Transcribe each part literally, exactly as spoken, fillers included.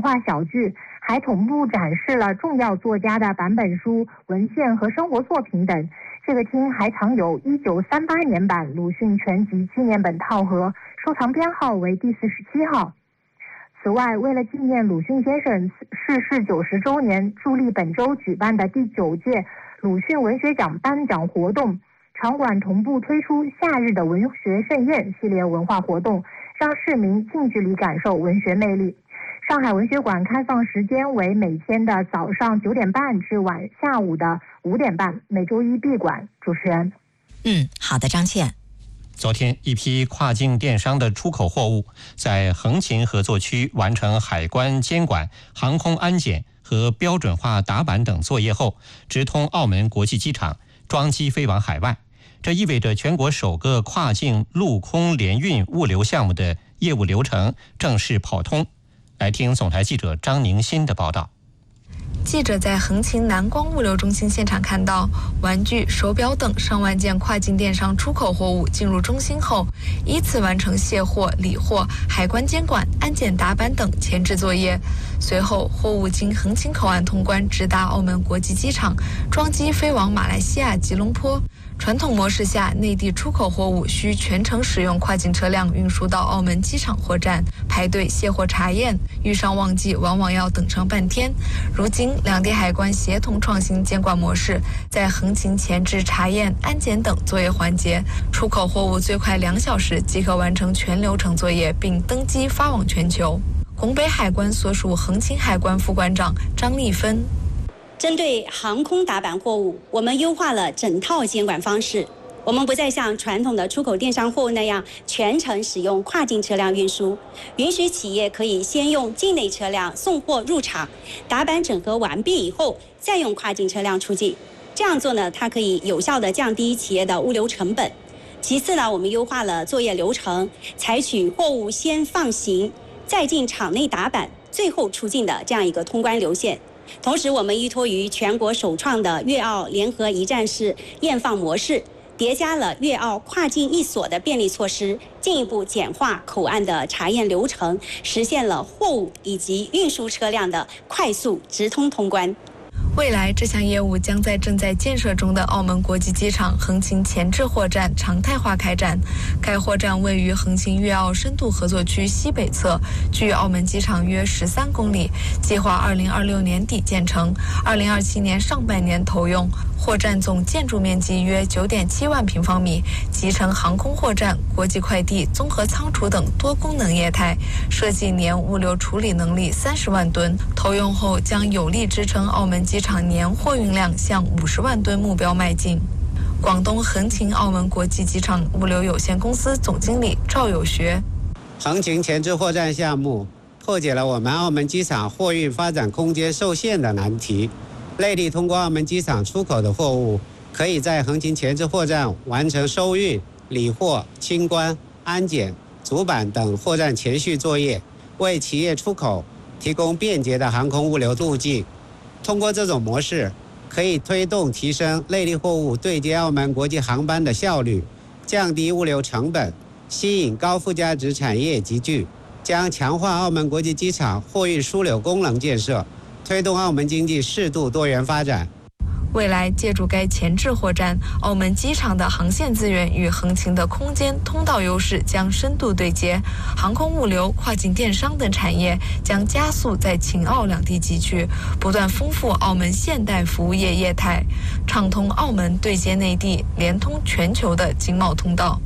文化小聚，还同步展示了重要作家的版本书、文献和生活作品等。这个厅还藏有一九三八年版鲁迅全集纪念本套盒，收藏编号为第四十七号。此外，为了纪念鲁迅先生逝世九十周年，助力本周举办的第九届鲁迅文学奖颁奖活动，场馆同步推出夏日的文学盛宴系列文化活动，让市民近距离感受文学魅力。上海文学馆开放时间为每天的早上九点半至晚下午的五点半，每周一闭馆。主持人， 嗯，好的，张倩。 昨天，一批跨境电商的出口货物在横琴合作区完成海关监管、航空安检和标准化打板等作业后，直通澳门国际机场，装机飞往海外。这意味着全国首个跨境陆空联运物流项目的业务流程正式跑通。来听总台记者张宁新的报道。 记者在横琴南光物流中心现场看到，玩具、手表等上万件跨境电商出口货物进入中心后，依次完成卸货、理货、海关监管、安检打板等前置作业。随后，货物经横琴口岸通关，直达澳门国际机场，装机飞往马来西亚吉隆坡。传统模式下，内地出口货物需全程使用跨境车辆运输到澳门机场货站排队卸货查验，遇上旺季往往要等上半天。如今，两地海关协同创新监管模式，在横琴前置查验、安检等作业环节，出口货物最快两小时即可完成全流程作业，并登机发往全球。拱北海关所属横琴海关副关长张丽芬。 针对航空打板货物，我们优化了整套监管方式。我们不再像传统的出口电商货物那样全程使用跨境车辆运输，允许企业可以先用境内车辆送货入场，打板整合完毕以后，再用跨境车辆出境。这样做呢，它可以有效地降低企业的物流成本。其次呢，我们优化了作业流程，采取货物先放行，再进场内打板，最后出境的这样一个通关流线。同时，我们依托于全国首创的粤澳联合一站式验放模式，叠加了粤澳跨境一锁的便利措施，进一步简化口岸的查验流程，实现了货物以及运输车辆的快速直通通关。 未来，这项业务将在正在建设中的澳门国际机场横琴前置货站常态化开展。该货站位于横琴粤澳深度合作区西北侧，距澳门机场约十三公里。计划二零二六年底建成，二零二七年上半年投用。货站总建筑面积约九点七万平方米，集成航空货站、国际快递、综合仓储等多功能业态，设计年物流处理能力三十万吨。投用后将有力支撑澳门机场年货运量向五十万吨目标迈进。广东横琴澳门国际机场物流有限公司总经理赵有学， 横琴前置货站项目破解了我们澳门机场货运发展空间受限的难题。内地通过澳门机场出口的货物，可以在横琴前置货站完成收运、理货、清关、安检、主板等货站前序作业，为企业出口提供便捷的航空物流路径。通过这种模式，可以推动提升内地货物对接澳门国际航班的效率，降低物流成本，吸引高附加值产业集聚，将强化澳门国际机场货运枢纽功能建设，推动澳门经济适度多元发展。 未来借助该前置货站，澳门机场的航线资源与横琴的空间通道优势将深度对接，航空物流、跨境电商等产业将加速在秦澳两地集聚，不断丰富澳门现代服务业业态，畅通澳门对接内地、连通全球的经贸通道。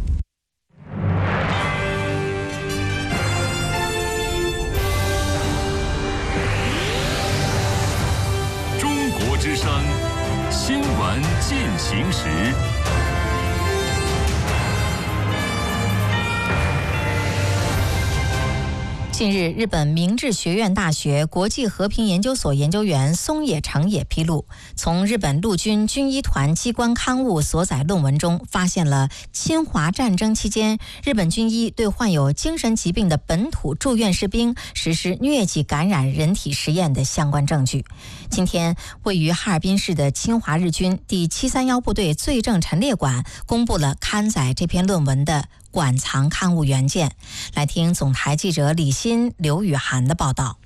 中国之声新闻进行时。 近日，日本明治学院大学国际和平研究所研究员松野长也披露，从日本陆军军医团机关刊物所载论文中，发现了侵华战争期间日本军医对患有精神疾病的本土住院士兵实施疟疾感染人体实验的相关证据。今天，位于哈尔滨市的侵华日军第七三一部队罪证陈列馆公布了刊载这篇论文的馆藏刊物原件。来听总台记者李欣、刘雨涵的报道。